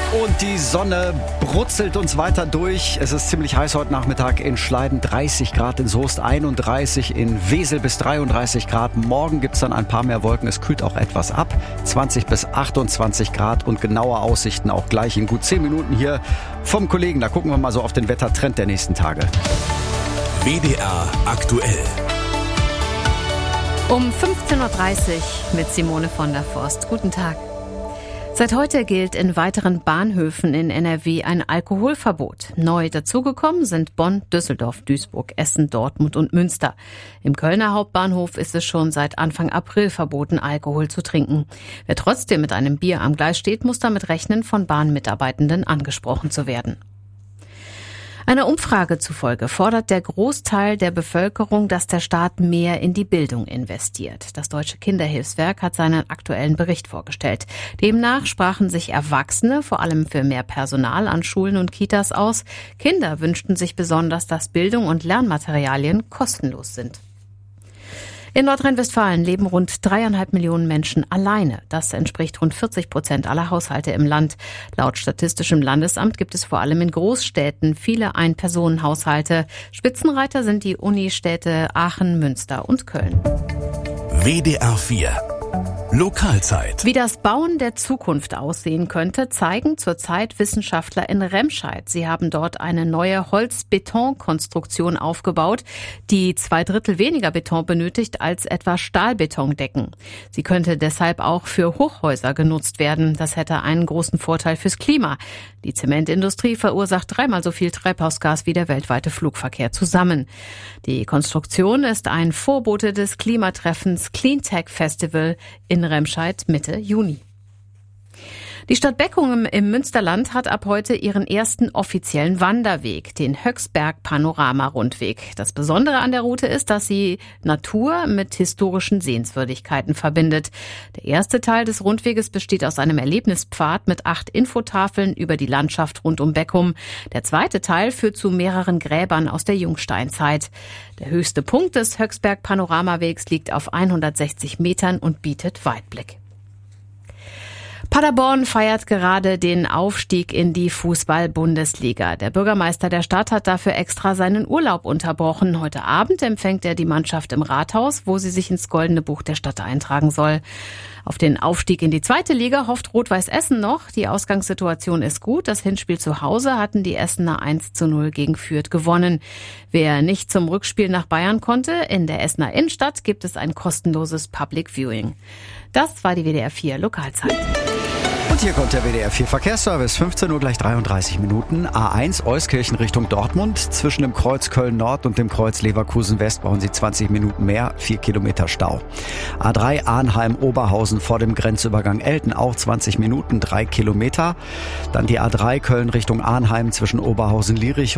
Und die Sonne brutzelt uns weiter durch. Es ist ziemlich heiß heute Nachmittag in Schleiden, 30 Grad, in Soest 31, in Wesel bis 33 Grad. Morgen gibt's dann ein paar mehr Wolken, es kühlt auch etwas ab. 20 bis 28 Grad und genaue Aussichten auch gleich in gut 10 Minuten hier vom Kollegen. Da gucken wir mal so auf den Wettertrend der nächsten Tage. WDR aktuell. Um 15.30 Uhr mit Simone von der Forst. Guten Tag. Seit heute gilt in weiteren Bahnhöfen in NRW ein Alkoholverbot. Neu dazugekommen sind Bonn, Düsseldorf, Duisburg, Essen, Dortmund und Münster. Im Kölner Hauptbahnhof ist es schon seit Anfang April verboten, Alkohol zu trinken. Wer trotzdem mit einem Bier am Gleis steht, muss damit rechnen, von Bahnmitarbeitenden angesprochen zu werden. Einer Umfrage zufolge fordert der Großteil der Bevölkerung, dass der Staat mehr in die Bildung investiert. Das Deutsche Kinderhilfswerk hat seinen aktuellen Bericht vorgestellt. Demnach sprachen sich Erwachsene vor allem für mehr Personal an Schulen und Kitas aus. Kinder wünschten sich besonders, dass Bildung und Lernmaterialien kostenlos sind. In Nordrhein-Westfalen leben rund 3,5 Millionen Menschen alleine. Das entspricht rund 40% aller Haushalte im Land. Laut Statistischem Landesamt gibt es vor allem in Großstädten viele Ein-Personen-Haushalte. Spitzenreiter sind die Unistädte Aachen, Münster und Köln. WDR 4 Lokalzeit. Wie das Bauen der Zukunft aussehen könnte, zeigen zurzeit Wissenschaftler in Remscheid. Sie haben dort eine neue Holz-Beton-Konstruktion aufgebaut, die 2/3 weniger Beton benötigt als etwa Stahlbetondecken. Sie könnte deshalb auch für Hochhäuser genutzt werden. Das hätte einen großen Vorteil fürs Klima. Die Zementindustrie verursacht 3-mal so viel Treibhausgas wie der weltweite Flugverkehr zusammen. Die Konstruktion ist ein Vorbote des Klimatreffens Cleantech Festival in Remscheid Mitte Juni. Die Stadt Beckum im Münsterland hat ab heute ihren ersten offiziellen Wanderweg, den Höchsberg-Panorama-Rundweg. Das Besondere an der Route ist, dass sie Natur mit historischen Sehenswürdigkeiten verbindet. Der erste Teil des Rundweges besteht aus einem Erlebnispfad mit 8 Infotafeln über die Landschaft rund um Beckum. Der zweite Teil führt zu mehreren Gräbern aus der Jungsteinzeit. Der höchste Punkt des Höchsberg-Panoramawegs liegt auf 160 Metern und bietet Weitblick. Paderborn feiert gerade den Aufstieg in die Fußball-Bundesliga. Der Bürgermeister der Stadt hat dafür extra seinen Urlaub unterbrochen. Heute Abend empfängt er die Mannschaft im Rathaus, wo sie sich ins Goldene Buch der Stadt eintragen soll. Auf den Aufstieg in die zweite Liga hofft Rot-Weiß Essen noch. Die Ausgangssituation ist gut. Das Hinspiel zu Hause hatten die Essener 1:0 gegen Fürth gewonnen. Wer nicht zum Rückspiel nach Bayern konnte, in der Essener Innenstadt gibt es ein kostenloses Public Viewing. Das war die WDR 4 Lokalzeit. Und hier kommt der WDR 4 Verkehrsservice, 15 Uhr gleich 33 Minuten. A1 Euskirchen Richtung Dortmund. Zwischen dem Kreuz Köln-Nord und dem Kreuz Leverkusen-West brauchen Sie 20 Minuten mehr, 4 Kilometer Stau. A3 Arnheim-Oberhausen vor dem Grenzübergang Elten auch 20 Minuten, 3 Kilometer. Dann die A3 Köln Richtung Arnheim zwischen Oberhausen-Lierich